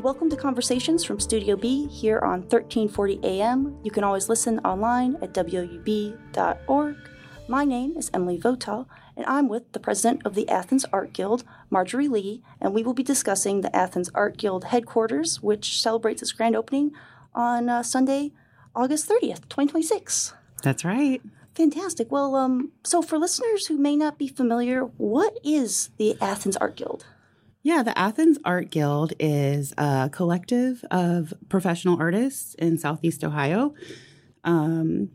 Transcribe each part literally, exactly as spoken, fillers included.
Welcome to Conversations from Studio B here on thirteen forty A M. You can always listen online at W O U B dot org. My name is Emily Votal, and I'm with the president of the Athens Art Guild, Marjorie Lee, and we will be discussing the Athens Art Guild headquarters, which celebrates its grand opening on uh, Sunday, August thirtieth, twenty twenty-six. That's right. Fantastic. Well, um, so for listeners who may not be familiar, what is the Athens Art Guild? Yeah, the Athens Art Guild is a collective of professional artists in Southeast Ohio. Um,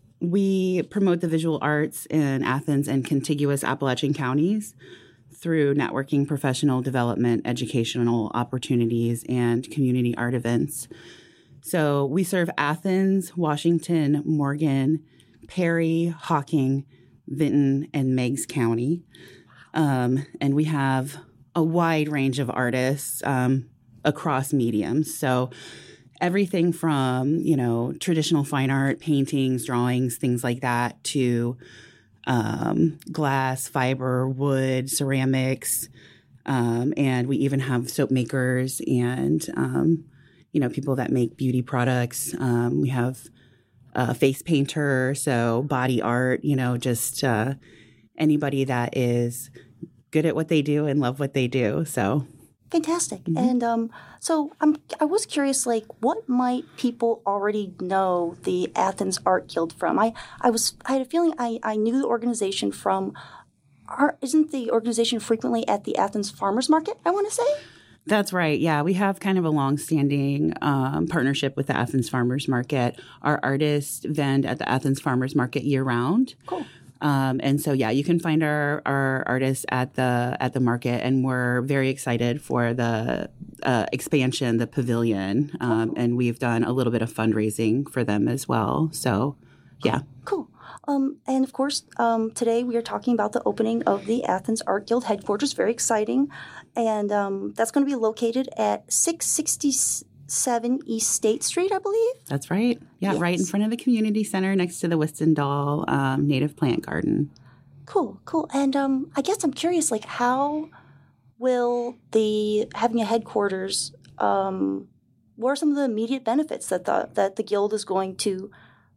we promote the visual arts in Athens and contiguous Appalachian counties through networking, professional development, educational opportunities, and community art events. So we serve Athens, Washington, Morgan, Perry, Hocking, Vinton, and Meigs County. Um, and we have a wide range of artists um, across mediums. So everything from, you know, traditional fine art, paintings, drawings, things like that, to um, glass, fiber, wood, ceramics. Um, and we even have soap makers and, um, you know, people that make beauty products. Um, we have a face painter, so body art, you know, just uh, anybody that is good at what they do and love what they do. So fantastic. Mm-hmm. And um, so I'm, I was curious, like, what might people already know the Athens Art Guild from? I, I was I had a feeling I, I knew the organization from. Are, isn't the organization frequently at the Athens Farmers Market, I want to say? That's right. Yeah, we have kind of a long-standing um, partnership with the Athens Farmers Market. Our artists vend at the Athens Farmers Market year-round. Cool. Um, and so, yeah, you can find our, our artists at the at the market, and we're very excited for the uh, expansion, the pavilion, um, cool. And we've done a little bit of fundraising for them as well. So, yeah. Cool. Um, and, of course, um, today we are talking about the opening of the Athens Art Guild headquarters. Very exciting. And um, that's going to be located at six sixty-seven East State Street, I believe. That's right. Yeah, yes. Right in front of the community center next to the Wistendal um, Native Plant Garden. Cool, cool. And um, I guess I'm curious, like, how will the having a headquarters, um, what are some of the immediate benefits that the, that the Guild is going to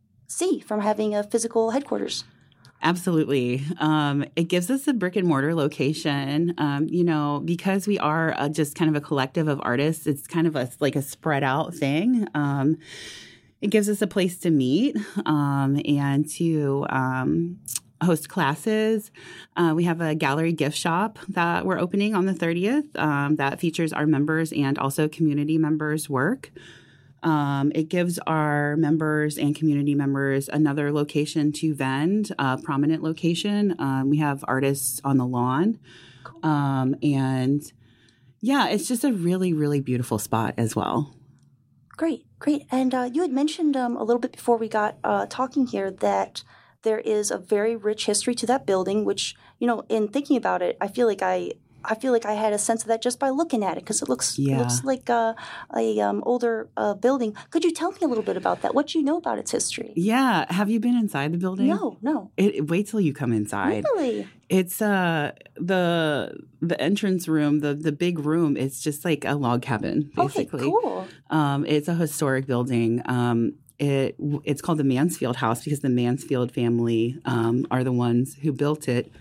see from having a physical headquarters? Absolutely. Um, it gives us a brick and mortar location. Um, you know, because we are a, just kind of a collective of artists, it's kind of a, like a spread out thing. Um, it gives us a place to meet um, and to um, host classes. Uh, we have a gallery gift shop that we're opening on the thirtieth um, that features our members and also community members' work. Um, it gives our members and community members another location to vend, a prominent location. Um, we have artists on the lawn. Um, and yeah, it's just a really, really beautiful spot as well. Great, great. And uh, you had mentioned um, a little bit before we got uh, talking here that there is a very rich history to that building, which, you know, in thinking about it, I feel like I I feel like I had a sense of that just by looking at it because it looks yeah. looks like a, a um, older uh, building. Could you tell me a little bit about that? What do you know about its history? Yeah. Have you been inside the building? No, no. It, wait till you come inside. Really? It's uh the the entrance room, the the big room. It's just like a log cabin, basically. Okay, cool. Um, it's a historic building. Um, it it's called the Mansfield House because the Mansfield family um, are the ones who built it.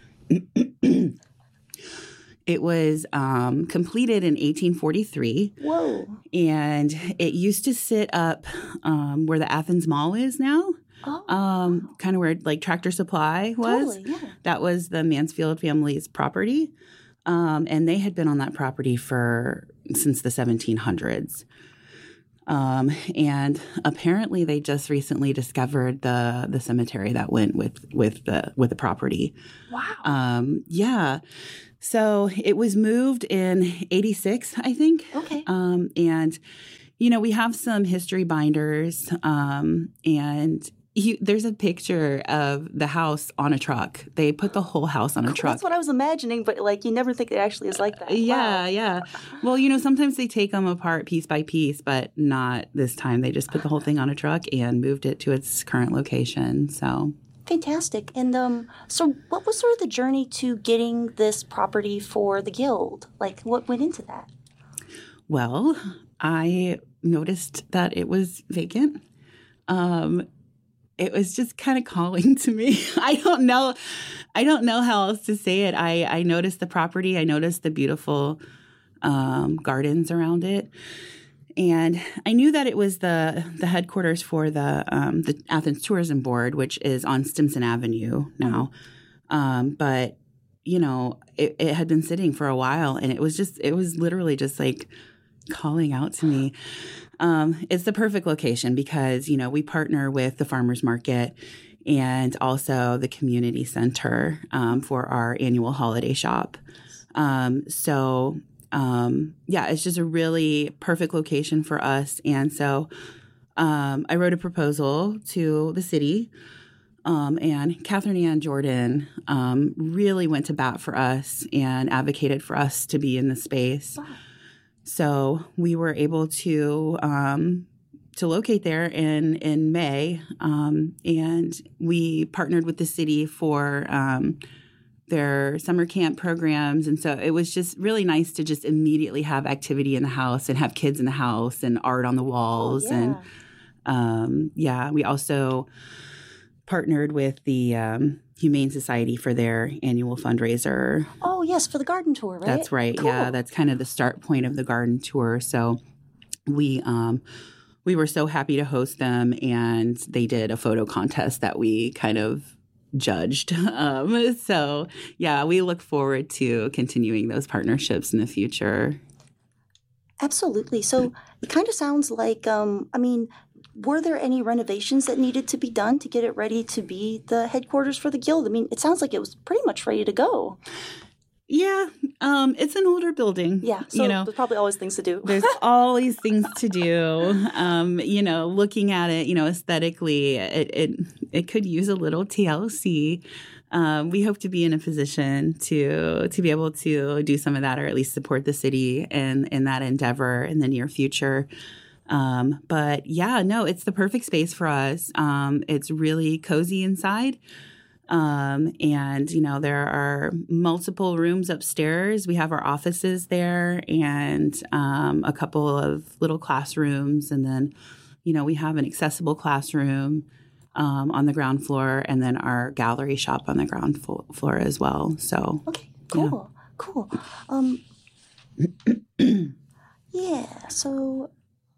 It was um, completed in eighteen forty-three. Whoa. And it used to sit up um, where the Athens Mall is now, oh, um, wow. kind of where like Tractor Supply was. Totally, yeah. That was the Mansfield family's property. Um, and they had been on that property for since the seventeen hundreds. Um, and apparently they just recently discovered the the cemetery that went with, with the with the property. Wow. Um, yeah. So it was moved in eighty-six, I think. Okay. Um, and, you know, we have some history binders, um, and you, there's a picture of the house on a truck. They put the whole house on a Cool. truck. That's what I was imagining, but, like, you never think it actually is like that. Yeah, wow. yeah. Well, you know, sometimes they take them apart piece by piece, but not this time. They just put the whole thing on a truck and moved it to its current location, so... Fantastic. And um, so what was sort of the journey to getting this property for the Guild? Like, what went into that? well, I noticed that it was vacant. Um, it was just kind of calling to me. I don't know. I don't know how else to say it. I, I noticed the property. I noticed the beautiful um, gardens around it. And I knew that it was the the headquarters for the um, the Athens Tourism Board, which is on Stimson Avenue now. Um, but, you know, it, it had been sitting for a while, and it was just, it was literally just like calling out to me. Um, it's the perfect location because, you know, we partner with the farmers market and also the community center um, for our annual holiday shop. Um, so, um, yeah, it's just a really perfect location for us. And so um, I wrote a proposal to the city. Um, and Catherine Ann Jordan um, really went to bat for us and advocated for us to be in the space. Wow. So we were able to um, to locate there in in May, um, and we partnered with the city for um, their summer camp programs. And so it was just really nice to just immediately have activity in the house and have kids in the house and art on the walls. Oh, yeah. And um, yeah, we also partnered with the um, Humane Society for their annual fundraiser. Oh, yes, for the garden tour, right? That's right. Cool. Yeah, that's kind of the start point of the garden tour. So we um, we were so happy to host them, and they did a photo contest that we kind of judged. Um, so, yeah, we look forward to continuing those partnerships in the future. Absolutely. So it kind of sounds like, um, I mean, were there any renovations that needed to be done to get it ready to be the headquarters for the Guild? I mean, it sounds like it was pretty much ready to go. Yeah, um, it's an older building. Yeah, so you know, there's probably always things to do. There's always things to do. Um, you know, looking at it, you know, aesthetically, it it, it could use a little T L C. Um, we hope to be in a position to to be able to do some of that, or at least support the city in in that endeavor in the near future. Um, but yeah, no, it's the perfect space for us. Um, it's really cozy inside. Um, and, you know, there are multiple rooms upstairs. We have our offices there and um, a couple of little classrooms. And then, you know, we have an accessible classroom um, on the ground floor, and then our gallery shop on the ground fo- floor as well. So, okay, cool, yeah. cool. Um, yeah, so...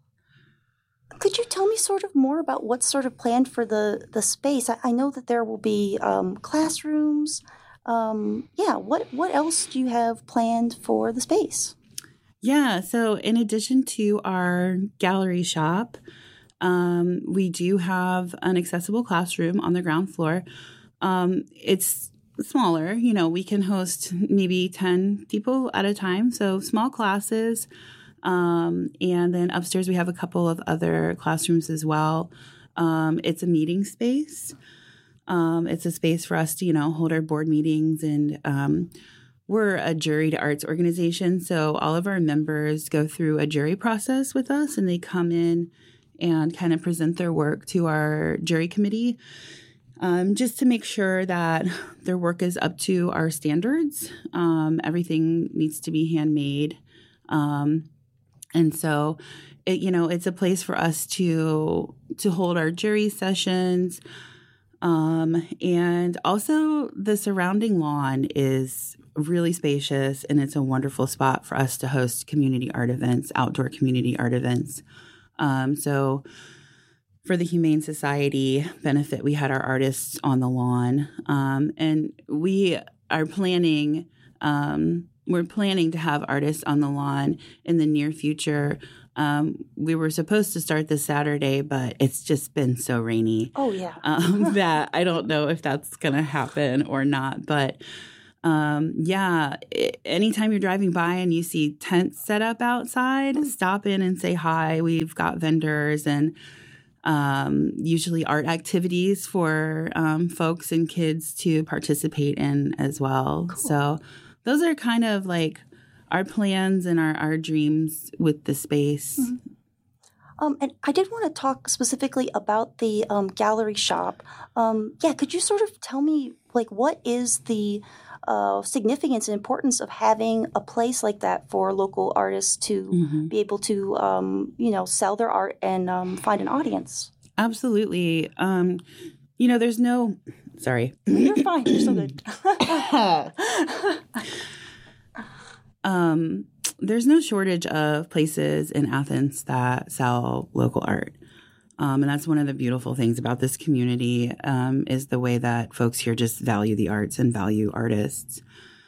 Could you tell me sort of more about what's sort of planned for the, the space? I, I know that there will be um, classrooms. Um, yeah, what, what else do you have planned for the space? Yeah, so in addition to our gallery shop, um, we do have an accessible classroom on the ground floor. Um, it's smaller. You know, we can host maybe ten people at a time, so small classes. Um, and then upstairs we have a couple of other classrooms as well. Um, it's a meeting space. Um, it's a space for us to, you know, hold our board meetings, and um, we're a juried arts organization. So all of our members go through a jury process with us, and they come in and kind of present their work to our jury committee. Um, just to make sure that their work is up to our standards. Um, everything needs to be handmade. Um, And so, it, you know, it's a place for us to to hold our jury sessions. Um, and also the surrounding lawn is really spacious, and it's a wonderful spot for us to host community art events, outdoor community art events. Um, so for the Humane Society benefit, we had our artists on the lawn. Um, and we are planning... Um, We're planning to have artists on the lawn in the near future. Um, we were supposed to start this Saturday, but it's just been so rainy. Oh, yeah. um, that I don't know if that's going to happen or not. But um, yeah, it, anytime you're driving by and you see tents set up outside, mm. stop in and say hi. We've got vendors and um, usually art activities for um, folks and kids to participate in as well. Cool. So those are kind of like our plans and our, our dreams with the space. Mm-hmm. Um, and I did want to talk specifically about the um, gallery shop. Um, yeah, could you sort of tell me, like, what is the uh, significance and importance of having a place like that for local artists to mm-hmm. be able to, um, you know, sell their art and um, find an audience. Absolutely. Um, you know, there's no, sorry. You're fine. You're so good. um, there's no shortage of places in Athens that sell local art. Um, and that's one of the beautiful things about this community um, is the way that folks here just value the arts and value artists.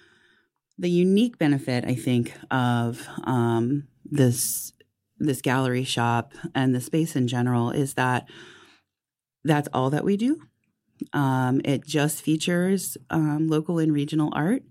The unique benefit, I think, of um, this this gallery shop and the space in general is that that's all that we do. Um, it just features um, local and regional art,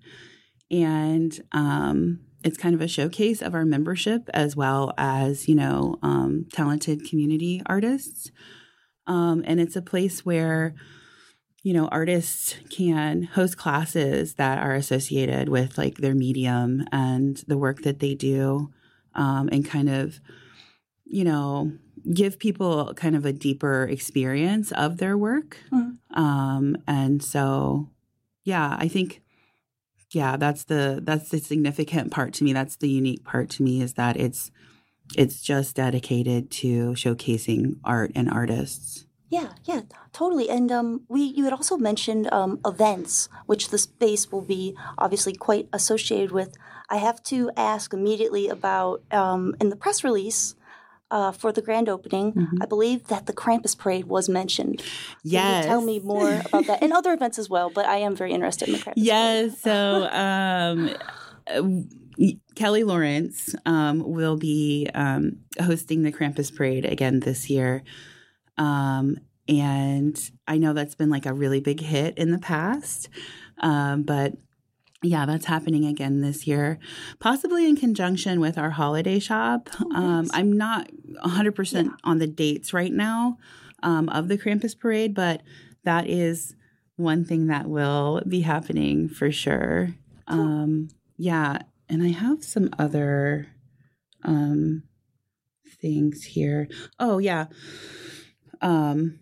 and um, it's kind of a showcase of our membership as well as, you know, um, talented community artists. Um, and it's a place where, you know, artists can host classes that are associated with like their medium and the work that they do, um, and kind of, you know, give people kind of a deeper experience of their work. Mm-hmm. Um, and so, yeah, I think, yeah, that's the that's the significant part to me. That's the unique part to me is that it's it's just dedicated to showcasing art and artists. Yeah, yeah, totally. And um, we you had also mentioned um, events, which the space will be obviously quite associated with. I have to ask immediately about um, in the press release uh, for the grand opening, mm-hmm. I believe that the Krampus Parade was mentioned. Can yes. you tell me more about that? And other events as well, but I am very interested in the Krampus yes, Parade. Yes, so um, Kelly Lawrence um, will be um, hosting the Krampus Parade again this year. Um, and I know that's been like a really big hit in the past, um, but yeah, that's happening again this year, possibly in conjunction with our holiday shop. Oh, nice. um, I'm not one hundred percent yeah. on the dates right now um, of the Krampus Parade, but that is one thing that will be happening for sure. Cool. Um, yeah, and I have some other um, things here. Oh, yeah. Um,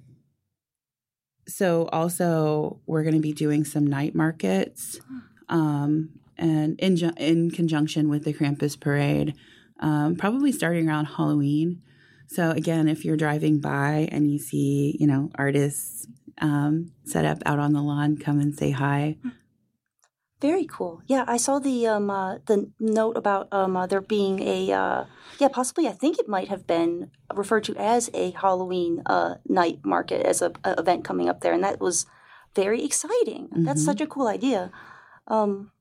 so also we're going to be doing some night markets, um, and in, ju- in conjunction with the Krampus Parade, um, probably starting around Halloween. So again, if you're driving by and you see, you know, artists, um, set up out on the lawn, come and say hi. Very cool. Yeah, I saw the um uh, the note about um uh, there being a uh yeah possibly I think it might have been referred to as a Halloween uh night market as a, a event coming up there, and that was very exciting. Mm-hmm. That's such a cool idea. Um,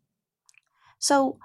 so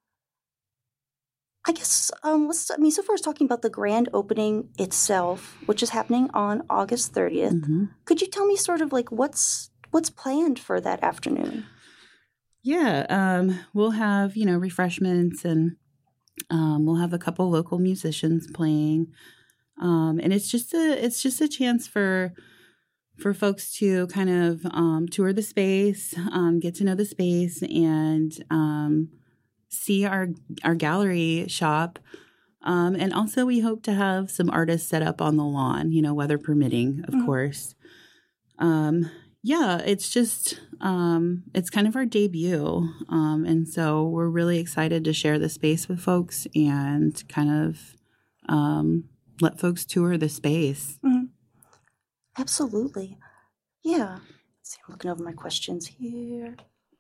I guess um let's I mean so far as talking about the grand opening itself, which is happening on August thirtieth. Mm-hmm. Could you tell me sort of like what's what's planned for that afternoon? Yeah, um, we'll have, you know, refreshments and um, we'll have a couple local musicians playing. Um, and it's just a it's just a chance for for folks to kind of um, tour the space, um, get to know the space, and um, see our our gallery shop. Um, and also we hope to have some artists set up on the lawn, you know, weather permitting, of mm-hmm. course. Um Yeah, it's just, um, it's kind of our debut. Um, and so we're really excited to share the space with folks and kind of um, let folks tour the space. Mm-hmm. Absolutely. Yeah. Let's see, I'm looking over my questions here.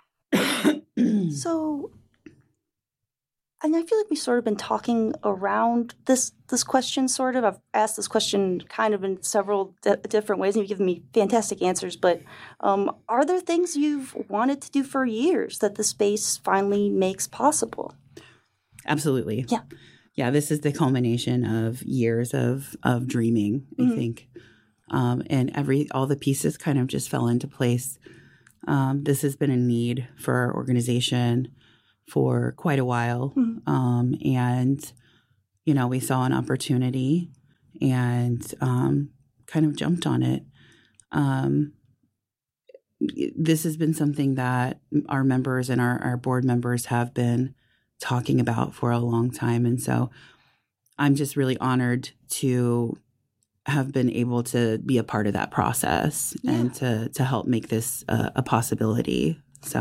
So, and I feel like we've sort of been talking around this this question, sort of. I've asked this question kind of in several di- different ways, and you've given me fantastic answers. But um, are there things you've wanted to do for years that the space finally makes possible? Absolutely. Yeah. Yeah, this is the culmination of years of, of dreaming, I mm-hmm. think. Um, and every all the pieces kind of just fell into place. Um, this has been a need for our organization for quite a while. Mm-hmm. Um, and, you know, we saw an opportunity and um, kind of jumped on it. Um, this has been something that our members and our, our board members have been talking about for a long time. And so I'm just really honored to have been able to be a part of that process yeah. and to, to help make this uh, a possibility. So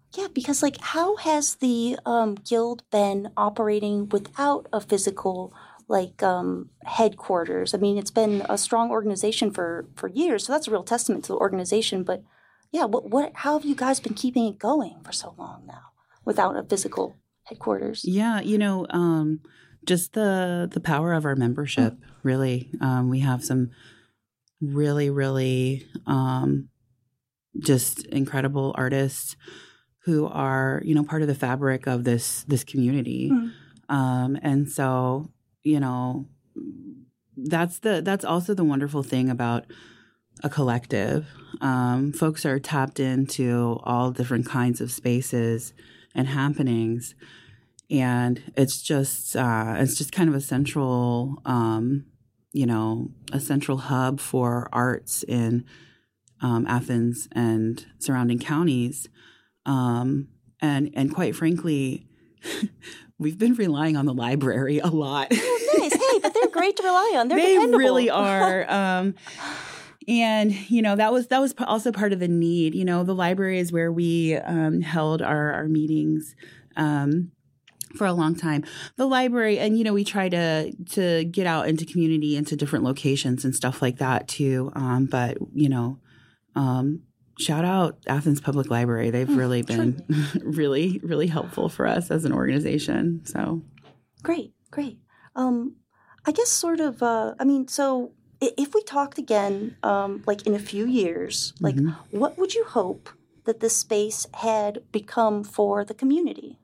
Yeah, because like, how has the um, guild been operating without a physical like um, headquarters? I mean, it's been a strong organization for for years, so that's a real testament to the organization. But yeah, what what how have you guys been keeping it going for so long now without a physical headquarters? Yeah, you know, um, just the the power of our membership. Mm. Really, um, we have some really, really um, just incredible artists who are, you know, part of the fabric of this this community. Mm. Um, and so, you know, that's the that's also the wonderful thing about a collective. Um, folks are tapped into all different kinds of spaces and happenings, and it's just uh, it's just kind of a central, um, you know, a central hub for arts in um, Athens and surrounding counties. Um, and, and quite frankly, we've been relying on the library a lot. Oh, nice. Hey, but they're great to rely on. They're they dependable. really are. Um, and, you know, that was, that was also part of the need. You know, the library is where we um, held our, our meetings um, for a long time. The library, and, you know, we try to, to get out into community, into different locations and stuff like that too. Um, but, you know, um, shout out Athens Public Library. They've really been really, really helpful for us as an organization. So great, great. Um, I guess sort of, uh, I mean, so if we talked again, um, like in a few years, like mm-hmm. what would you hope that this space had become for the community?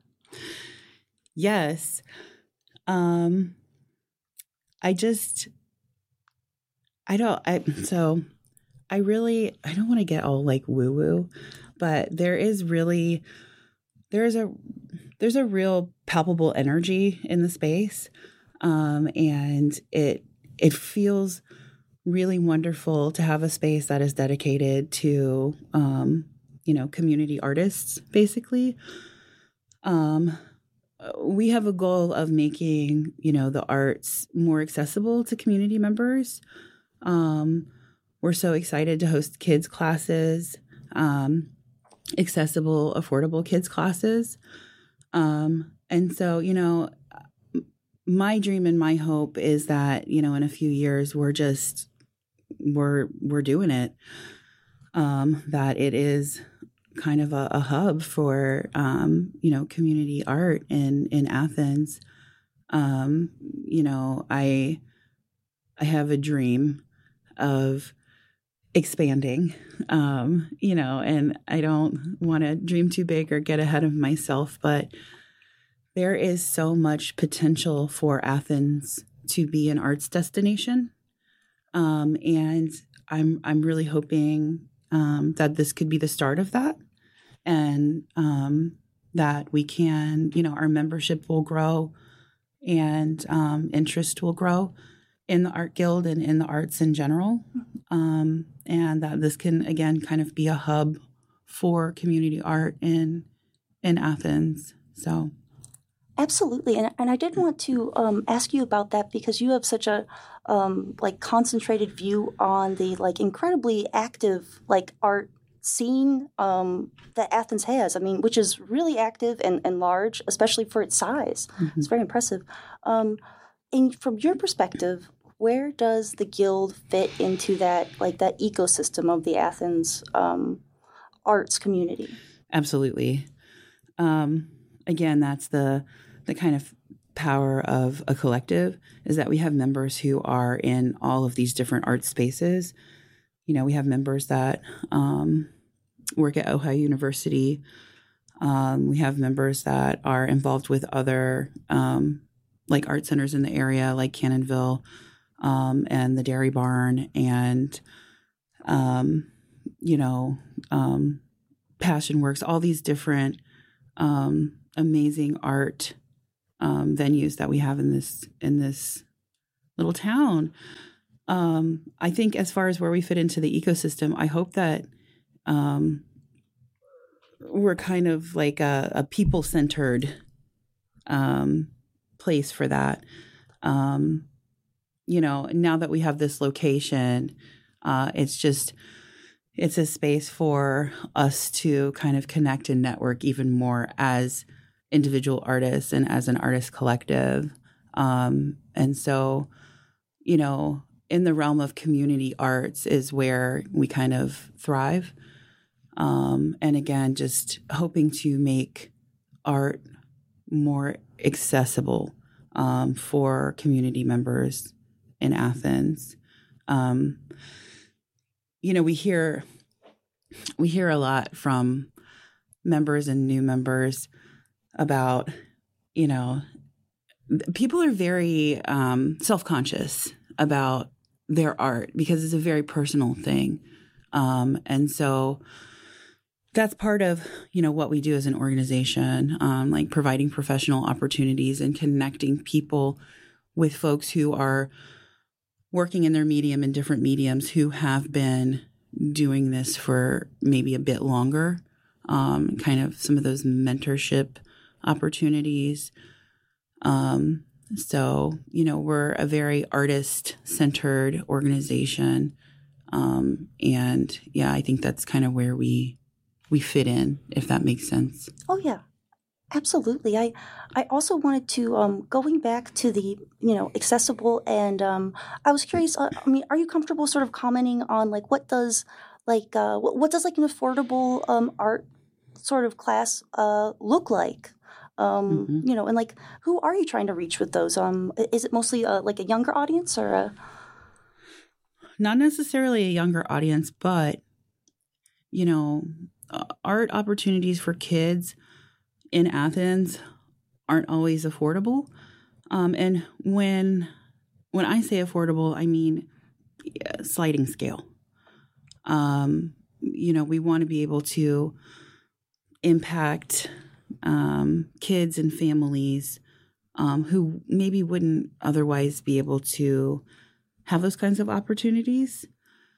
Yes. Um, I just, I don't, I, so I really, I don't want to get all like woo woo, but there is really, there's a, there's a real palpable energy in the space. Um, and it, it feels really wonderful to have a space that is dedicated to, um, you know, community artists, basically. Um, we have a goal of making, you know, the arts more accessible to community members. Um, we're so excited to host kids classes, um, accessible, affordable kids classes. Um, and so, you know, my dream and my hope is that, you know, in a few years, we're just, we're, we're doing it. Um, that it is kind of a, a hub for, um, you know, community art in, in Athens. Um, you know, I, I have a dream of expanding, um, you know, and I don't want to dream too big or get ahead of myself, but there is so much potential for Athens to be an arts destination. Um, and I'm, I'm really hoping, um, that this could be the start of that. And um, that we can, you know, our membership will grow and um, interest will grow in the Art Guild and in the arts in general. Um, and that this can, again, kind of be a hub for community art in in Athens. So, absolutely. And, and I did want to um, ask you about that because you have such a um, like concentrated view on the like incredibly active like art scene um, that Athens has, I mean, which is really active and, and large, especially for its size. Mm-hmm. It's very impressive. Um, and from your perspective, where does the Guild fit into that, like that ecosystem of the Athens um, arts community? Absolutely. Um, again, that's the the kind of power of a collective, is that we have members who are in all of these different art spaces. You know, we have members that um, work at Ohio University. Um, we have members that are involved with other um, like art centers in the area, like Cannonville um, and the Dairy Barn, and um, you know, um, Passion Works. All these different um, amazing art um, venues that we have in this in this little town. Um, I think as far as where we fit into the ecosystem, I hope that um, we're kind of like a, a people-centered um, place for that. Um, you know, now that we have this location, uh, it's just, it's a space for us to kind of connect and network even more as individual artists and as an artist collective. Um, and so, you know, in the realm of community arts is where we kind of thrive. Um, and again, just hoping to make art more accessible um, for community members in Athens. Um, you know, we hear we hear a lot from members and new members about, you know, people are very um, self-conscious about their art because it's a very personal thing. Um, and so that's part of, you know, what we do as an organization, um, like providing professional opportunities and connecting people with folks who are working in their medium in different mediums who have been doing this for maybe a bit longer, um, kind of some of those mentorship opportunities. Um, so, you know, we're a very artist-centered organization. Um, and yeah, I think that's kind of where we we fit in, if that makes sense. Oh, yeah. Absolutely. I, I also wanted to, um, going back to the, you know, accessible, and um, I was curious, uh, I mean, are you comfortable sort of commenting on, like, what does, like, uh, what, what does, like, an affordable um, art sort of class uh, look like? Um, Mm-hmm. You know, and, like, who are you trying to reach with those? Um, is it mostly, uh, like, a younger audience or a... Not necessarily a younger audience, but, you know, uh, art opportunities for kids in Athens aren't always affordable. Um, and when when I say affordable, I mean yeah, sliding scale. Um, you know, we want to be able to impact um, kids and families um, who maybe wouldn't otherwise be able to have those kinds of opportunities.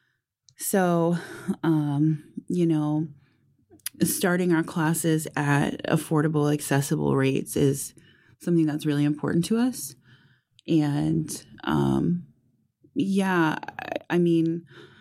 So, um, you know, starting our classes at affordable, accessible rates is something that's really important to us. And, um, yeah, I, I mean,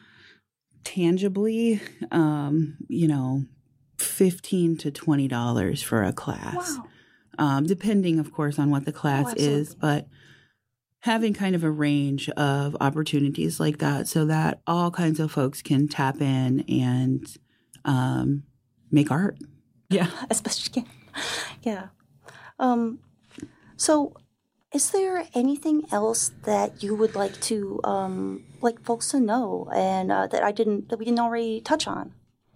tangibly, um, you know, fifteen to twenty dollars for a class, Wow. um, depending, of course, on what the class Oh, is, but having kind of a range of opportunities like that so that all kinds of folks can tap in and um, make art. Yeah. Especially, yeah. Um, so is there anything else that you would like to, um, like folks to know and uh, that I didn't, that we didn't already touch on?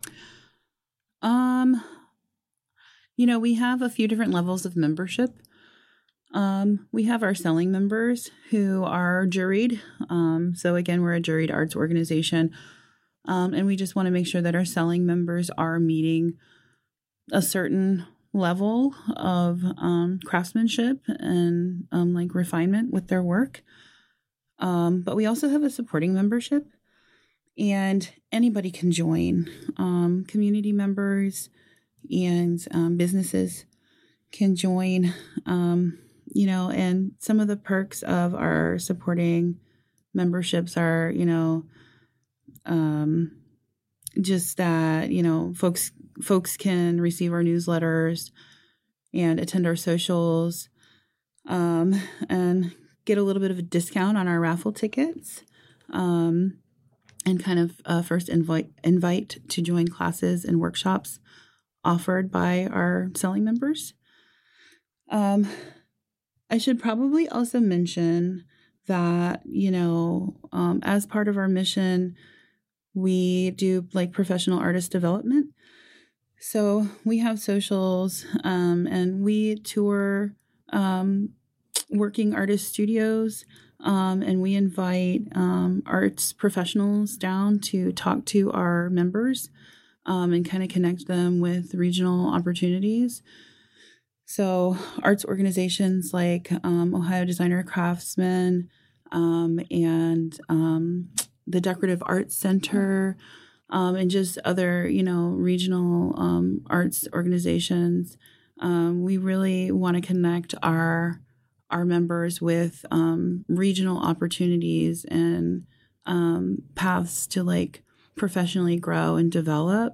Um, you know, we have a few different levels of membership. Um, we have our selling members who are juried. Um, so again, we're a juried arts organization. Um, and we just want to make sure that our selling members are meeting a certain level of um, craftsmanship and um, like refinement with their work. Um, but we also have a supporting membership, and anybody can join. Um, community members and um, businesses can join. Um, you know, and some of the perks of our supporting memberships are, you know, um, just that, you know, folks folks can receive our newsletters and attend our socials, um, and get a little bit of a discount on our raffle tickets, um, and kind of uh, first invite invite to join classes and workshops offered by our selling members. Um, I should probably also mention that, you know, um, as part of our mission, we do like professional artist development. So we have socials, um, and we tour um, working artist studios, um, and we invite um, arts professionals down to talk to our members um, and kind of connect them with regional opportunities. So arts organizations like um, Ohio Designer Craftsman um, and um, the Decorative Arts Center, um, and just other, you know, regional um, arts organizations. Um, we really want to connect our our members with um, regional opportunities and um, paths to like professionally grow and develop.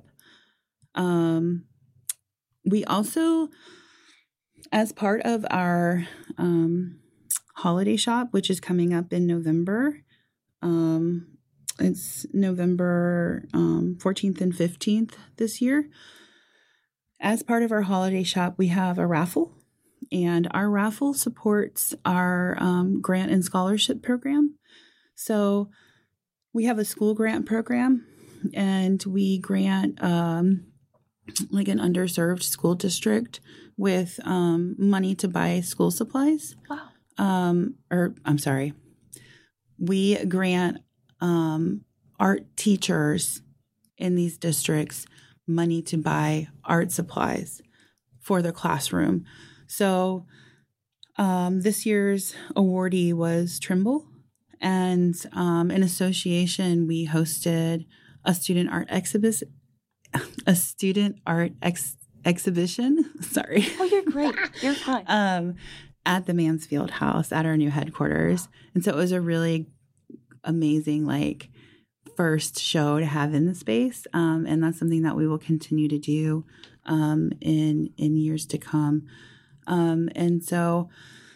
Um, we also, as part of our um, holiday shop, which is coming up in November, um, it's November um, fourteenth and fifteenth this year. As part of our holiday shop, we have a raffle, and our raffle supports our um, grant and scholarship program. So we have a school grant program, and we grant um, like an underserved school district with um, money to buy school supplies. Wow. Um, or I'm sorry, we grant um, art teachers in these districts money to buy art supplies for their classroom. So um, this year's awardee was Trimble, and um, in association, we hosted a student art exhibition. A student art ex- exhibition. Sorry. Oh, you're great. You're fine. um, at the Mansfield House at our new headquarters, and so it was a really amazing, like, first show to have in the space, um, and that's something that we will continue to do um, in in years to come. Um, and so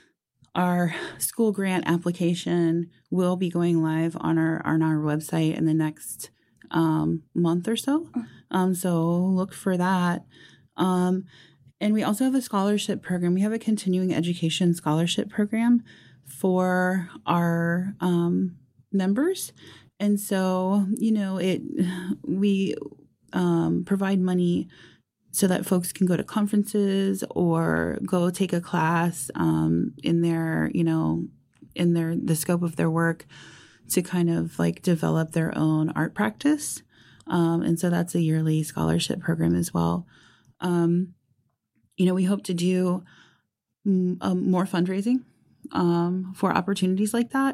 our school grant application will be going live on our on our website in the next um, month or so. Um, so look for that. Um, and we also have a scholarship program. We have a continuing education scholarship program for our um, members. And so, you know, it we um, provide money so that folks can go to conferences or go take a class um, in their, you know, in their the scope of their work to kind of like develop their own art practice. Um, and so that's a yearly scholarship program as well. Um, you know, we hope to do m- um, more fundraising um, for opportunities like that.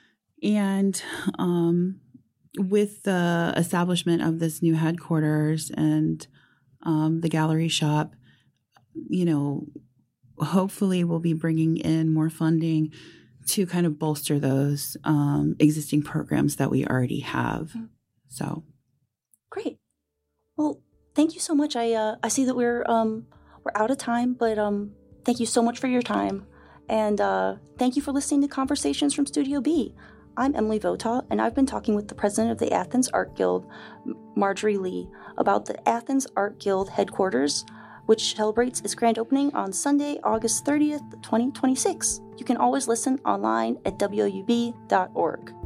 And um, with the establishment of this new headquarters and um, the gallery shop, you know, hopefully we'll be bringing in more funding to kind of bolster those um, existing programs that we already have. So, great. Well, thank you so much. I uh, I see that we're um we're out of time, but um thank you so much for your time, and uh, thank you for listening to Conversations from Studio B. I'm Emily Votaw, and I've been talking with the president of the Athens Art Guild, Marjorie Lee, about the Athens Art Guild headquarters, which celebrates its grand opening on Sunday, August thirtieth, twenty twenty-six. You can always listen online at W O U B dot org.